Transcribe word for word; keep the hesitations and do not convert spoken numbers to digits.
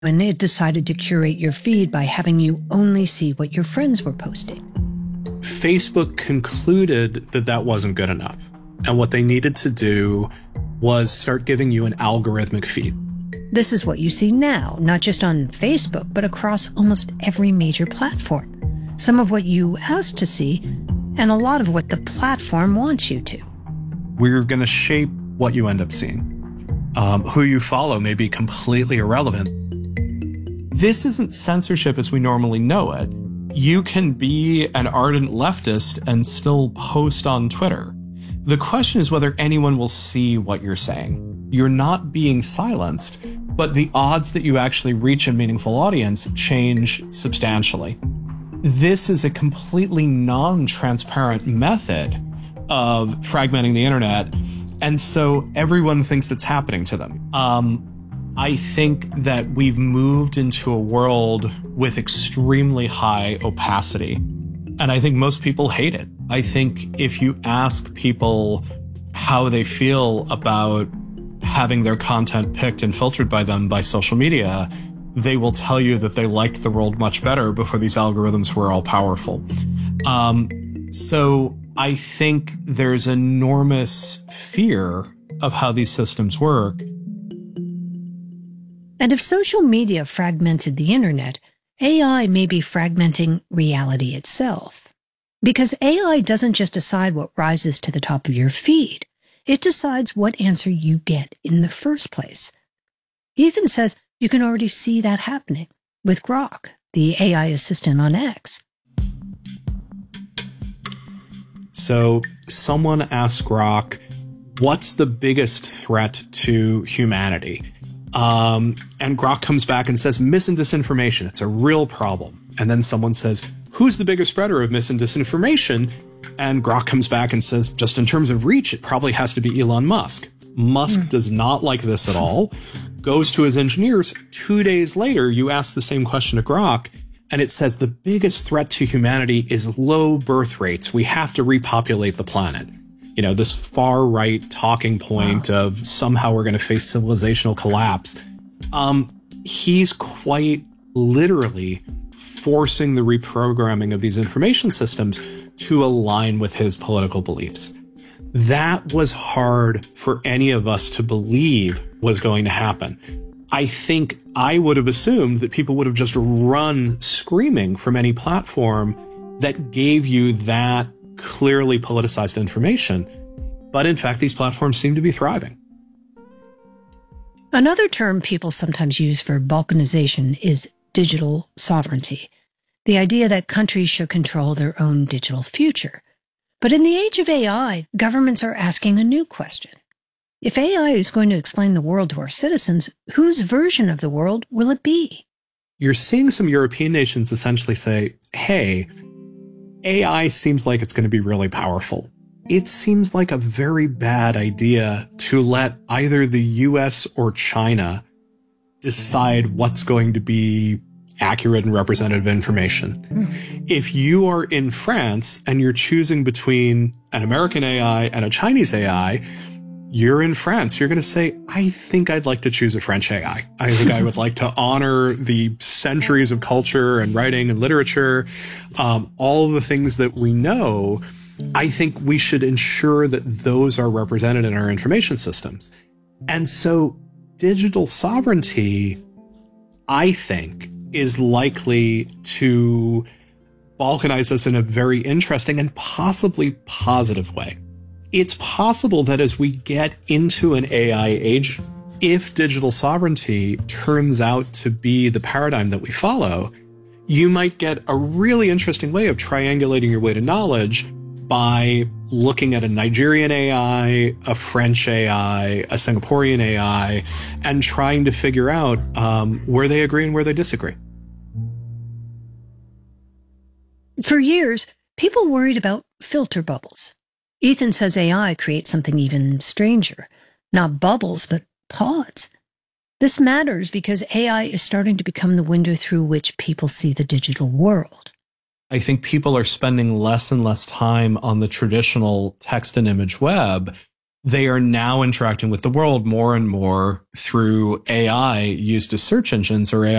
when it decided to curate your feed by having you only see what your friends were posting. Facebook concluded that that wasn't good enough. And what they needed to do was start giving you an algorithmic feed. This is what you see now, not just on Facebook, but across almost every major platform. Some of what you asked to see, and a lot of what the platform wants you to. We're going to shape what you end up seeing. Um, who you follow may be completely irrelevant. This isn't censorship as we normally know it. You can be an ardent leftist and still post on Twitter. The question is whether anyone will see what you're saying. You're not being silenced, but the odds that you actually reach a meaningful audience change substantially. This is a completely non-transparent method of fragmenting the internet, and so everyone thinks it's happening to them. Um, I think that we've moved into a world with extremely high opacity, and I think most people hate it. I think if you ask people how they feel about having their content picked and filtered by them by social media, they will tell you that they liked the world much better before these algorithms were all powerful. Um, so I think there's enormous fear of how these systems work. And if social media fragmented the internet, A I may be fragmenting reality itself. Because A I doesn't just decide what rises to the top of your feed. It decides what answer you get in the first place. Ethan says you can already see that happening with Grok, the A I assistant on X. So someone asked Grok, what's the biggest threat to humanity? Um, and Grok comes back and says, mis and disinformation. It's a real problem. And then someone says, who's the biggest spreader of mis and disinformation? And Grok comes back and says, just in terms of reach, it probably has to be Elon Musk. Musk mm. does not like this at all, goes to his engineers. Two days later, you ask the same question to Grok, and it says the biggest threat to humanity is low birth rates. We have to repopulate the planet. You know, this far right talking point wow. of somehow we're going to face civilizational collapse. Um, he's quite literally forcing the reprogramming of these information systems to align with his political beliefs. That was hard for any of us to believe was going to happen. I think I would have assumed that people would have just run screaming from any platform that gave you that clearly politicized information. But in fact, these platforms seem to be thriving. Another term people sometimes use for balkanization is digital sovereignty, the idea that countries should control their own digital future. But in the age of A I, governments are asking a new question. If A I is going to explain the world to our citizens, whose version of the world will it be? You're seeing some European nations essentially say, hey, A I seems like it's going to be really powerful. It seems like a very bad idea to let either the U S or China decide what's going to be accurate and representative information. Mm. If you are in France and you're choosing between an American A I and a Chinese A I, you're in France. You're going to say, I think I'd like to choose a French A I. I think I would like to honor the centuries of culture and writing and literature, um, all of the things that we know. I think we should ensure that those are represented in our information systems. And so digital sovereignty, I think, is likely to balkanize us in a very interesting and possibly positive way. It's possible that as we get into an A I age, if digital sovereignty turns out to be the paradigm that we follow, you might get a really interesting way of triangulating your way to knowledge by looking at a Nigerian A I, a French A I, a Singaporean A I, and trying to figure out um, where they agree and where they disagree. For years, people worried about filter bubbles. Ethan says A I creates something even stranger, not bubbles, but pods. This matters because A I is starting to become the window through which people see the digital world. I think people are spending less and less time on the traditional text and image web they are now interacting with the world more and more through A I used as search engines or A I